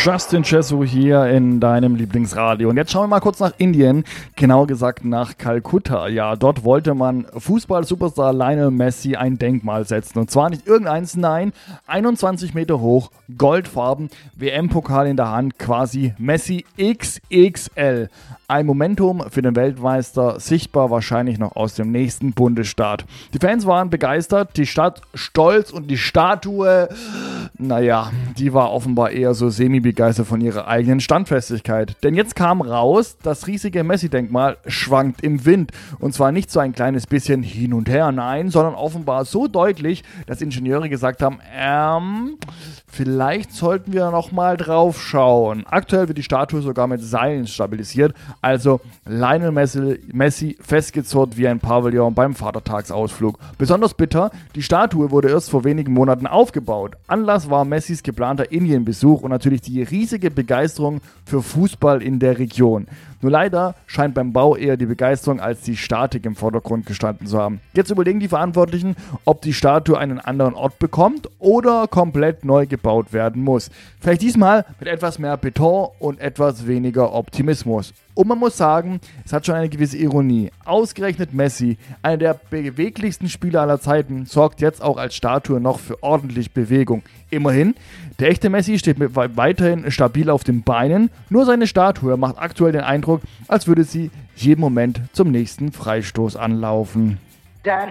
Justin Chesu hier in deinem Lieblingsradio. Und jetzt schauen wir mal kurz nach Indien, genauer gesagt nach Kalkutta. Ja, dort wollte man Fußball-Superstar Lionel Messi ein Denkmal setzen. Und zwar nicht irgendeins, nein, 21 Meter hoch, goldfarben, WM-Pokal in der Hand, quasi Messi XXL. Ein Momentum für den Weltmeister, sichtbar wahrscheinlich noch aus dem nächsten Bundesstaat. Die Fans waren begeistert, die Stadt stolz und die Statue, naja, die war offenbar eher so semi-begeistert von ihrer eigenen Standfestigkeit. Denn jetzt kam raus, das riesige Messi-Denkmal schwankt im Wind. Und zwar nicht so ein kleines bisschen hin und her, nein, sondern offenbar so deutlich, dass Ingenieure gesagt haben, vielleicht sollten wir noch mal drauf schauen. Aktuell wird die Statue sogar mit Seilen stabilisiert, also Lionel Messi festgezurrt wie ein Pavillon beim Vatertagsausflug. Besonders bitter, die Statue wurde erst vor wenigen Monaten aufgebaut. Anlass war Messis geplanter Indienbesuch und natürlich die riesige Begeisterung für Fußball in der Region. Nur leider scheint beim Bau eher die Begeisterung als die Statik im Vordergrund gestanden zu haben. Jetzt überlegen die Verantwortlichen, ob die Statue einen anderen Ort bekommt oder komplett neu gebaut werden muss. Vielleicht diesmal mit etwas mehr Beton und etwas weniger Optimismus. Und man muss sagen, es hat schon eine gewisse Ironie. Ausgerechnet Messi, einer der beweglichsten Spieler aller Zeiten, sorgt jetzt auch als Statue noch für ordentlich Bewegung. Immerhin, der echte Messi steht weiterhin stabil auf den Beinen, nur seine Statue macht aktuell den Eindruck, als würde sie jeden Moment zum nächsten Freistoß anlaufen.